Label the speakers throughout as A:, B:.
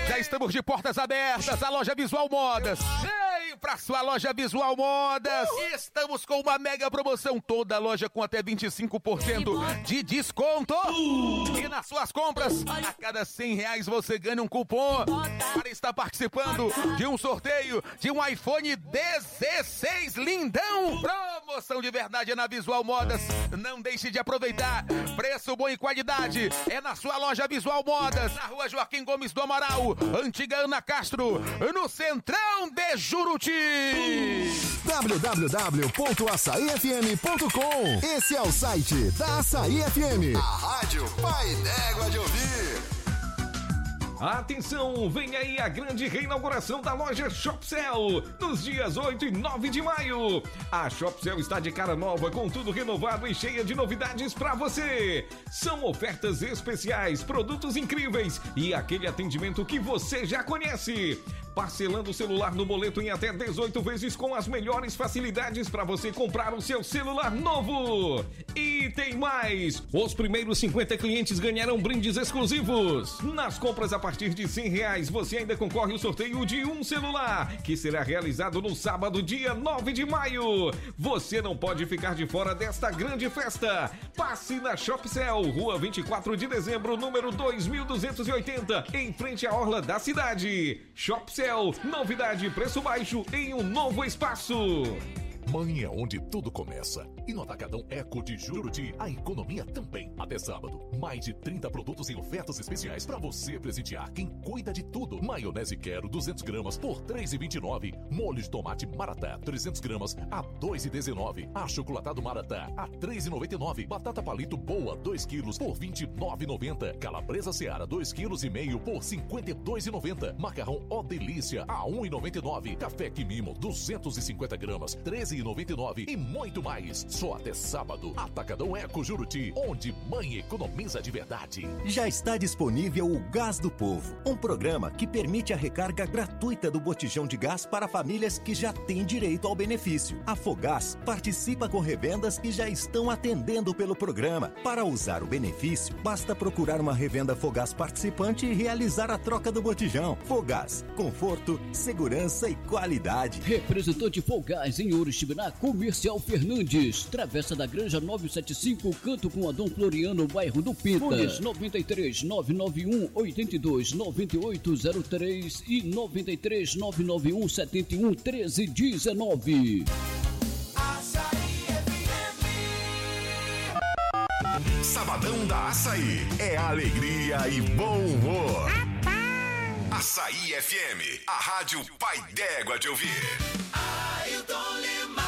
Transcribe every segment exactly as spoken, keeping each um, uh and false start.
A: Já estamos de portas abertas, a loja Visual Modas. Ei, pra sua loja Visual Modas, estamos com uma mega promoção. Toda loja com até vinte e cinco por cento de desconto. E nas suas compras, a cada cem reais você ganha um cupom para estar participando de um sorteio de um iPhone dezesseis lindão. Promoção de verdade é na Visual Modas. Não deixe de aproveitar. Preço bom e qualidade é na sua loja Visual Modas, na rua Joaquim Gomes do Amaral, antiga Ana Castro, no Centrão de Juruti.
B: w w w ponto açaí f m ponto com. Esse é o site da Açaí F M. A rádio Pai d'Égua de ouvir.
C: Atenção, vem aí a grande reinauguração da loja Shopcell, nos dias oito e nove de maio. A Shopcell está de cara nova, com tudo renovado e cheia de novidades para você. São ofertas especiais, produtos incríveis e aquele atendimento que você já conhece. Parcelando o celular no boleto em até dezoito vezes com as melhores facilidades para você comprar o seu celular novo. E tem mais! Os primeiros cinquenta clientes ganharão brindes exclusivos. Nas compras a partir de cem reais, você ainda concorre ao sorteio de um celular, que será realizado no sábado, dia nove de maio. Você não pode ficar de fora desta grande festa. Passe na Shopcell, rua vinte e quatro de dezembro, número dois mil duzentos e oitenta, em frente à orla da cidade. Shopcell, novidade e preço baixo em um novo espaço.
D: Mãe é onde tudo começa. E no Atacadão Eco de Juruti, a economia também. Até sábado, mais de trinta produtos em ofertas especiais para você presentear quem cuida de tudo. Maionese Quero, duzentos gramas por três reais e vinte e nove centavos. Molho de tomate Maratá, trezentos gramas a dois reais e dezenove centavos. Achocolatado Maratá a três reais e noventa e nove centavos. Batata Palito Boa, dois quilos por vinte e nove reais e noventa centavos. Calabresa Seara, dois quilos e meio por cinquenta e dois reais e noventa centavos. Macarrão Ó Delícia a um real e noventa e nove centavos. Café Quimimo, duzentos e cinquenta gramas, treze reais e noventa e nove centavos. E muito mais. Só até sábado. Atacadão Eco Juruti, onde mãe economiza de verdade.
B: Já está disponível o Gás do Povo, um programa que permite a recarga gratuita do botijão de gás para famílias que já têm direito ao benefício. A Fogás participa com revendas que já estão atendendo pelo programa. Para usar o benefício, basta procurar uma revenda Fogás participante e realizar a troca do botijão. Fogás, conforto, segurança e qualidade.
E: Representante Fogás em Ouro-Chibiná, Comercial Fernandes, Travessa da Granja novecentos e setenta e cinco, Canto com Adão Floriano, bairro do Pinta. Fones noventa e três, nove nove um, oito dois, nove oito zero três e noventa e três, nove nove um, sete um, treze dezenove.
B: Sabadão da Açaí é alegria e bom humor. Açaí F M, a rádio Pai d'Égua de ouvir.
F: Ailton Lima.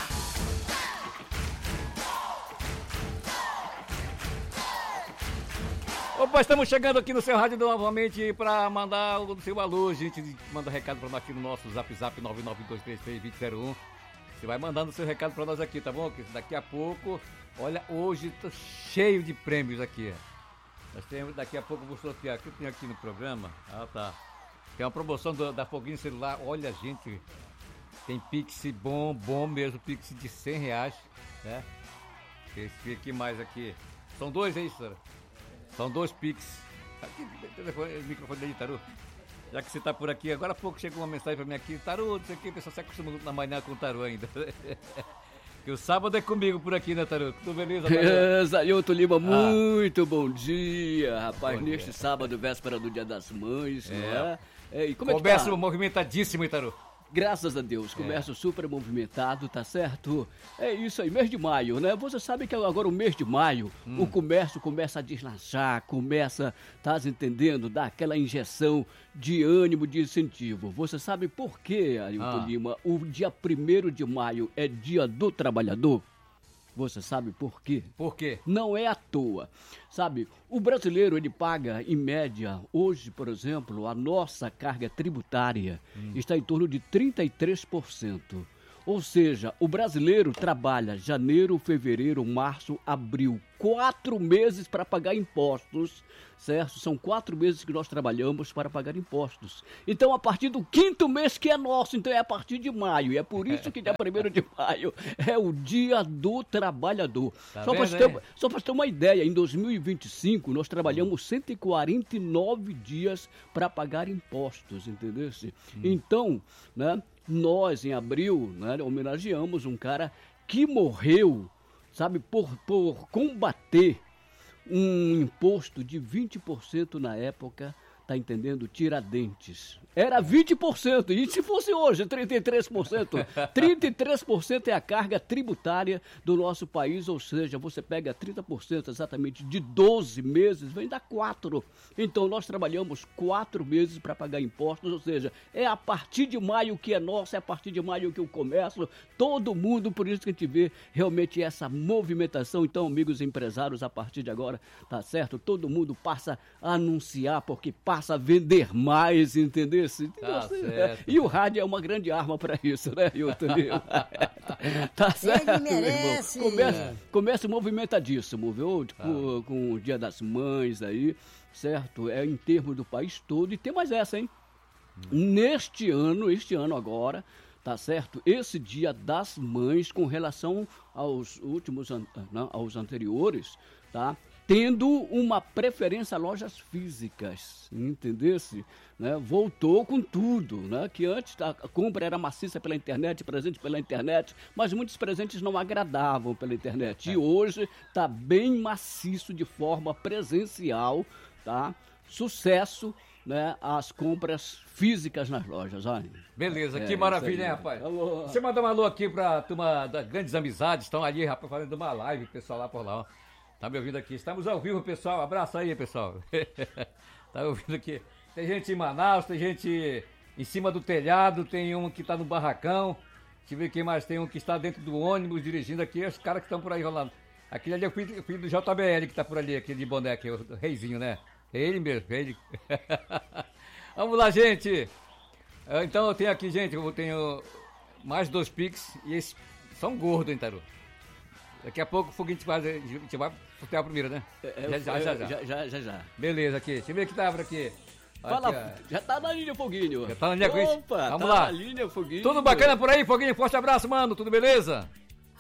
G: Opa, estamos chegando aqui no seu rádio novamente para mandar o seu alô. A gente manda recado para nós aqui no nosso zap zap nove nove dois três três, dois zero zero um. Você vai mandando o seu recado para nós aqui, tá bom? Que daqui a pouco, olha, hoje tô cheio de prêmios aqui. Nós temos, daqui a pouco eu vou sortear, que eu tenho aqui no programa. Ah, tá. Tem uma promoção do, da Foguinho Celular. Olha, gente, tem Pix bom, bom mesmo, Pix de cem reais, né? Esse aqui mais aqui. São dois, é isso, senhora? São dois Pix. Aqui, telefone, microfone aí, Taru. Já que você tá por aqui, agora há pouco chegou uma mensagem pra mim aqui. Taru, não sei o que, o pessoal se acostuma na manhã com o Taru ainda. Que o sábado é comigo por aqui, né, Taru? Tudo beleza?
E: É, Zailton Lima, muito ah. bom dia, rapaz.
G: Bom
E: neste
G: dia.
E: sábado, véspera do Dia das Mães,
G: É.
E: não é? É, e como
G: Comércio
E: é que tá?
G: movimentadíssimo, hein, Taru?
E: Graças a Deus, comércio é. super movimentado, tá certo? É isso aí, mês de maio, né? Você sabe que agora o mês de maio, hum. o comércio começa a deslanchar, começa, tá entendendo? Dá aquela injeção de ânimo, de incentivo. Você sabe por quê, Ailton ah. Lima? O dia primeiro de maio é dia do trabalhador? Você sabe por quê?
G: Por quê?
E: Não é à toa. Sabe, o brasileiro, ele paga, em média, hoje, por exemplo, a nossa carga tributária hum. está em torno de trinta e três por cento. Ou seja, o brasileiro trabalha janeiro, fevereiro, março, abril, quatro meses para pagar impostos, certo? São quatro meses que nós trabalhamos para pagar impostos. Então, a partir do quinto mês que é nosso, então é a partir de maio. E é por isso que dia primeiro de maio é o Dia do Trabalhador.
G: Tá
E: só para
G: vendo,
E: ter,
G: hein?
E: só para ter uma ideia, em dois mil e vinte e cinco nós trabalhamos cento e quarenta e nove dias para pagar impostos, entendeu? Hum. Então, né? Nós, em abril, né, homenageamos um cara que morreu, sabe, por, por combater um imposto de vinte por cento na época, tá entendendo? Tiradentes. Era vinte por cento, e se fosse hoje, trinta e três por cento. trinta e três por cento é a carga tributária do nosso país, ou seja, você pega trinta por cento exatamente de doze meses, vem dar quatro. Então, nós trabalhamos quatro meses para pagar impostos, ou seja, é a partir de maio que é nosso, é a partir de maio que o comércio, todo mundo, por isso que a gente vê realmente essa movimentação. Então, amigos empresários, a partir de agora, tá certo? Todo mundo passa a anunciar, porque passa a vender mais, entendeu?
G: Tá certo.
E: E o rádio é uma grande arma para isso, né, Hilton? Tá certo?
H: Ele merece.
E: Começa,
G: É.
E: começa movimentadíssimo, viu?
G: Tá.
E: Com, com o Dia das Mães aí, certo? É em termos do país todo. E tem mais essa, hein?
G: Hum.
E: Neste ano, este ano agora, tá certo? Esse Dia das Mães, com relação aos últimos, an- não, aos anteriores, tá? Tendo uma preferência a lojas físicas, entendesse? Né? Voltou com tudo, né? Que antes a compra era maciça pela internet, presente pela internet, mas muitos presentes não agradavam pela internet. E hoje está bem maciço de forma presencial, tá? Sucesso, né? As compras físicas nas lojas, olha.
G: Beleza,
E: É,
G: que
E: isso
G: maravilha,
E: aí.
G: hein, rapaz?
E: Alô.
G: Você mandou um alô aqui pra turma das grandes amizades, estão ali, rapaz, fazendo uma live, o pessoal lá por lá, ó. Tá me ouvindo aqui? Estamos ao vivo, pessoal. Abraço aí, pessoal. Tá me ouvindo aqui? Tem gente em Manaus, tem gente em cima do telhado, tem um que tá no barracão. Deixa eu ver quem mais. Tem um que está dentro do ônibus dirigindo aqui. Os caras que estão por aí rolando. Aquele ali é o filho, filho do J B L que tá por ali, aquele de boné aqui, o reizinho, né? É ele mesmo, é ele. Vamos lá, gente. Ah, Então eu tenho aqui, gente, eu tenho mais dois Pix e esses são gordos, hein, Taru? Daqui a pouco o foguinho vai, a gente vai sortear primeiro, né?
E: É,
G: já, já, já, já.
E: já, já, já, já.
G: Beleza, aqui. Deixa eu ver que tá por aqui.
E: Fala,
G: Aqui, ó.
E: já tá na linha, Foguinho.
G: Já tá na linha com isso?
E: Opa,
G: Vamos
E: tá
G: lá.
E: na linha, Foguinho.
G: Tudo bacana por aí, Foguinho? Forte abraço, mano. Tudo beleza?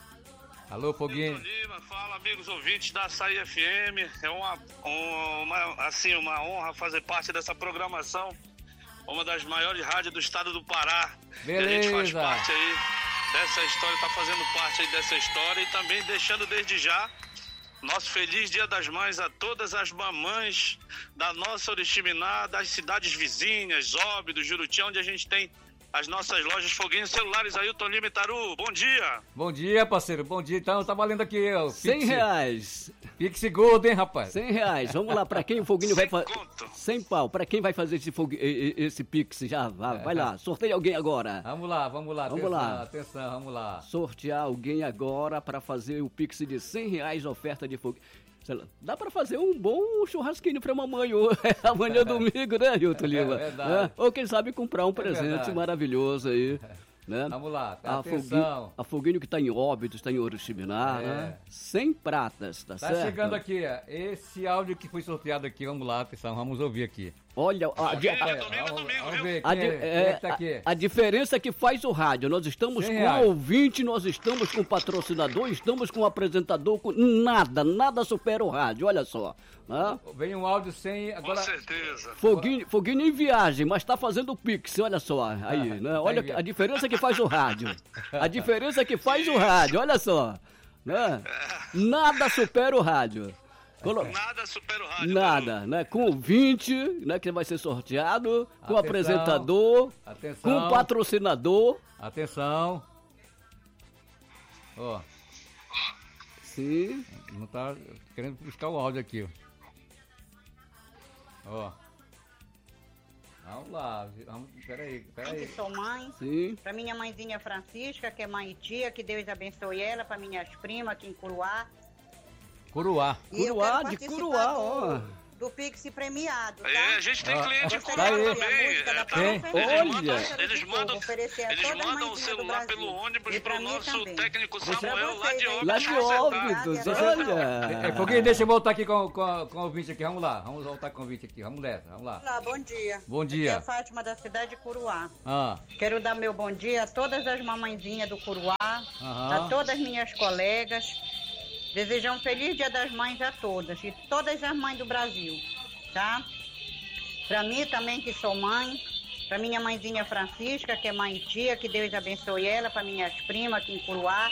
G: Alô, Foguinho.
I: Milton Lima, fala amigos ouvintes da Açaí F M. É uma, uma, assim, uma honra fazer parte dessa programação. Uma das maiores rádios do estado do Pará.
G: Beleza.
I: E a gente faz parte aí dessa história, tá fazendo parte aí dessa história e também deixando desde já nosso feliz Dia das Mães a todas as mamães da nossa Oriximiná, das cidades vizinhas, Óbidos, Juruti, onde a gente tem as nossas lojas Foguinhos Celulares, Ailton Lima e Taru. Bom dia!
G: Bom dia, parceiro. Bom dia. Então, tá valendo aqui, ó.
E: Cem reais.
G: Pix Gold, hein, rapaz?
E: Cem reais. Vamos lá, pra quem o Foguinho vai
I: Sem
E: fazer.
I: conto.
E: Sem pau. Pra quem vai fazer esse, fogu... e- e- esse Pix? Já, vai, vai lá. Sorteia alguém agora.
G: Vamos lá, vamos lá.
E: Vamos
G: atenção,
E: lá.
G: Atenção, vamos lá.
E: Sortear alguém agora pra fazer o Pix de cem reais, oferta de Foguinho. Sei lá, dá pra fazer um bom churrasquinho pra mamãe hoje. Amanhã é domingo, né, Hilton Lima?
G: É verdade.
E: Ou quem sabe comprar um presente
G: verdade.
E: maravilhoso aí. Né?
G: Vamos lá,
E: A
G: atenção.
E: Foguinho, a Foguinho que está em Óbidos, está em Oriximiná,
G: É.
E: né? Sem pratas, tá,
G: Tá
E: certo?
G: chegando aqui, ó. Esse áudio que foi sorteado aqui, vamos lá, atenção, vamos ouvir aqui.
E: Olha, a, di-
I: Domingo é
E: a-
I: domingo, é
G: vamos,
I: domingo,
G: vamos
I: viu?
G: ver
E: a
G: quem,
E: di-
G: é, quem
E: é,
G: é que tá aqui.
E: a- a diferença que faz o rádio. Nós estamos
G: cem
E: com
G: reais.
E: ouvinte, nós estamos com patrocinador, estamos com apresentador, com nada, nada supera o rádio, olha só. Né?
G: Vem um áudio sem,
I: Com
G: agora...
I: certeza.
E: Foguinho, Foguinho em viagem, mas está fazendo o Pix, olha só. Aí, né?
G: tá
E: Olha
G: em
E: a diferença que faz o rádio. A diferença que faz o rádio, olha só. Né? Nada supera o rádio. Colo-
I: Nada supera o rádio.
E: Nada, né? Com ouvinte, né? Que vai ser sorteado, com
G: Atenção.
E: apresentador,
G: Atenção.
E: com patrocinador.
G: Atenção. Ó,
E: Sim.
G: não tá querendo buscar o áudio aqui, ó. Ó. Vamos lá, vamos, peraí,
H: Que
G: peraí.
H: sou mãe.
E: Sim.
H: Pra minha mãezinha Francisca, que é mãe e tia, que Deus abençoe ela. Pra minhas primas aqui em Curuá.
G: Curuá.
H: E eu
E: Curuá,
H: quero
E: de
H: participar
E: Curuá,
H: do-
E: ó.
H: do Pix premiado, tá?
I: É, a gente tem cliente
G: Ah,
I: Curuá
G: tá aí.
I: também. É, tá?
G: Tem?
I: Eles
E: Olha.
I: mandam, eles mandam,
H: Oferecer a
I: eles
H: toda a
I: mandam o
H: mãezinha do
I: celular
H: Brasil.
I: pelo ônibus
H: E pra
I: pro
H: mim
I: nosso
H: também.
I: técnico
H: Pra
I: Samuel lá
H: vocês
I: de
H: aí.
I: Óbidos.
E: Lá de
I: consertar.
E: Óbidos,
H: Deixa-
E: olha.
G: É, Foguinho, deixa eu voltar aqui com, com, com o ouvinte aqui, vamos lá, vamos voltar com o ouvinte aqui, vamos nessa, vamos lá.
H: Olá, bom dia.
G: Bom
H: Aqui
G: dia.
H: é a Fátima da cidade de Curuá.
G: Ah,
H: Quero dar meu bom dia a todas as mamãezinhas do Curuá,
G: Aham.
H: a todas as minhas colegas. Desejar um feliz Dia das Mães a todas e todas as mães do Brasil, tá? Pra mim também, que sou mãe, pra minha mãezinha Francisca, que é mãe e tia, que Deus abençoe ela, pra minhas primas aqui em Curuá.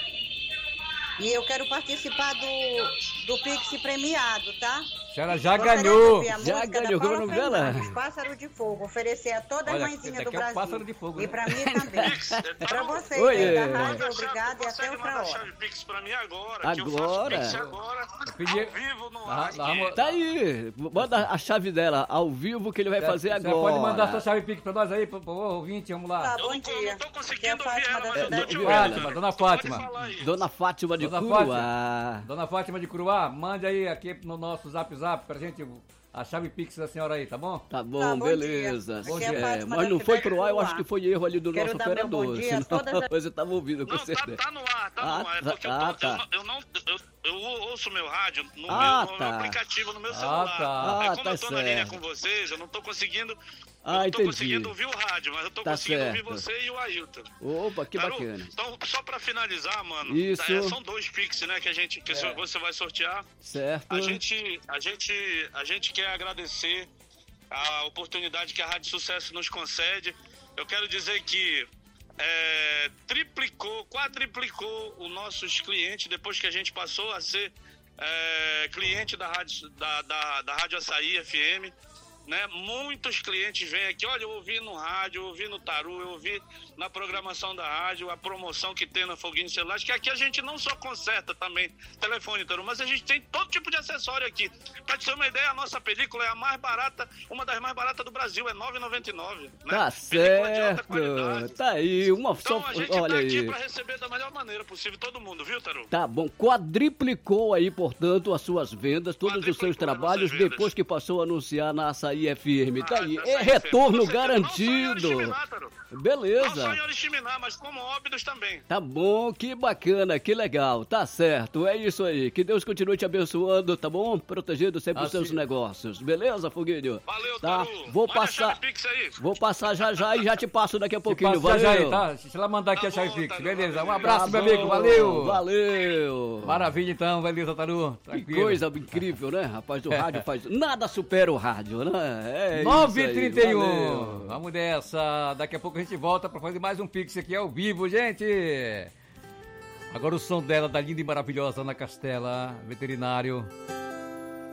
H: E eu quero participar do, do Pix premiado, tá?
G: a senhora já
H: Gostaria de
G: ganhou.
H: ouvir a
E: Já
H: música da
E: ganhou, como é o
H: Paula
E: nome dela?
H: Fernandes, Pássaro de Fogo, oferecer a todas
G: Olha,
H: as mãezinhas
G: esse
H: do
G: aqui é o
H: Brasil.
G: Pássaro de Fogo,
H: E
G: né?
H: pra mim também.
I: Pix,
H: Pra vocês
E: Oi,
H: aí da
E: é.
H: rádio, obrigado e até
I: Consegue
H: outra
I: mandar
H: hora.
I: chave Pix pra mim agora, que eu faço
E: Agora?
I: Pix agora,
G: pedi-
I: ao vivo no
G: Ah,
I: ar.
G: ah,
I: aqui.
E: Tá aí, manda a chave dela ao vivo que ele vai fazer
G: Você
E: agora.
G: pode mandar sua chave Pix pra nós aí, pro, pro ouvinte, vamos lá.
H: Tá,
I: Eu
H: bom
I: não,
H: dia.
I: não tô
H: Aqui é a
I: conseguindo ouvir
H: Fátima
I: ela,
H: da
I: mas eu tô
H: cidade
I: te
H: de
I: ouvindo.
G: Fátima, dona Fátima.
I: Pode falar aí.
E: Dona Fátima de
G: Dona
E: Curuá.
G: Dona Fátima de Curuá, mande aí aqui no nosso zap zap pra gente a chave Pix da senhora aí, tá bom?
E: Tá bom,
H: Tá, bom
E: beleza.
H: dia. Aqui é a
E: É,
H: Fátima
E: mas
H: da
E: não foi
H: cidade de
E: pro ar, eu
H: Curuá.
E: acho que foi erro ali do
H: Quero
E: nosso
H: dar meu bom
E: operador.
H: dia a
E: Senão
H: todas as-
E: você tava ouvindo com
I: Não, tá,
E: certeza.
I: tá no ar, tá
E: Ah,
I: no ar. É
E: tá-
I: porque eu,
E: ah,
I: tô,
E: tá.
I: eu, não- eu não. Eu, eu ouço meu rádio no,
E: Ah,
I: meu, no
E: tá.
I: meu aplicativo, no meu
G: Ah,
I: celular.
G: tá.
I: Aí
E: Ah,
I: como
E: tá
I: eu tô na linha
E: certo.
I: com vocês, eu não tô conseguindo.
E: Ah,
I: eu não tô
E: entendi.
I: conseguindo ouvir o rádio, mas eu tô
E: Tá
I: conseguindo
E: certo.
I: ouvir você e o Ailton.
E: Opa, que
I: Taru,
E: bacana.
I: Então, só pra finalizar, mano,
E: Isso.
I: é, são dois Pix, né, que a gente que
G: É.
I: você vai sortear.
E: Certo.
I: A gente, a gente, a gente quer agradecer a oportunidade que a Rádio Sucesso nos concede. Eu quero dizer que é, triplicou, quadriplicou os nossos clientes depois que a gente passou a ser é, cliente da Rádio, da, da, da Rádio Açaí F M. Né? Muitos clientes vêm aqui, olha, eu ouvi no rádio, eu ouvi no Taru, eu ouvi na programação da rádio, a promoção que tem na Foguinho Celulares, que aqui a gente não só conserta também telefone, Taru, mas a gente tem todo tipo de acessório aqui. Pra te ter uma ideia, a nossa película é a mais barata, uma das mais baratas do Brasil, é nove reais e noventa e nove centavos. Né?
E: Tá
I: Película de alta
E: certo.
I: qualidade.
E: Tá aí, uma
I: Então
E: só.
I: a gente
E: Olha
I: tá aqui
E: aí.
I: pra receber da melhor maneira possível todo mundo, viu, Taru?
E: Tá bom, quadriplicou aí, portanto, as suas vendas, todos os seus
I: Quadriplicou as
E: trabalhos,
I: nossas vendas.
E: depois que passou a anunciar na Açaí F M. Tá
I: Ah,
E: aí,
I: tá
E: é
I: certo,
E: retorno
I: com certeza.
E: garantido.
I: Não só em Oriximiná, Taru. Não só
E: Beleza.
I: em Oriximiná, mas como Óbidos também.
E: Tá bom, que bacana, que legal, tá certo, é isso aí. Que Deus continue te abençoando, tá bom? Protegendo sempre os seus
G: Assim.
E: negócios. Beleza, Foguinho?
I: Valeu,
E: Tá,
I: Taru.
E: vou
I: Manda a
E: passar.
I: chave Pix aí.
E: Vou passar já já e já te passo daqui a
G: Te
E: pouquinho,
G: passo já
E: valeu.
G: já aí, tá? Se ela mandar aqui
I: Tá
G: a chave
I: bom,
G: Pix,
I: Taru,
G: beleza. Um
I: valeu.
G: abraço,
E: Tá
G: meu
E: bom,
G: amigo, valeu.
E: Valeu.
G: Maravilha então, beleza, Taru.
E: Que
G: Tranquilo.
E: coisa incrível, né, rapaz? O rádio faz. Nada supera o rádio, né? É
G: nove e
E: isso aí,
G: trinta e um.
E: valeu.
G: Vamos dessa. Daqui a pouco a gente volta pra fazer mais um Pix aqui ao vivo, gente. Agora o som dela, da linda e maravilhosa Ana Castela, veterinário.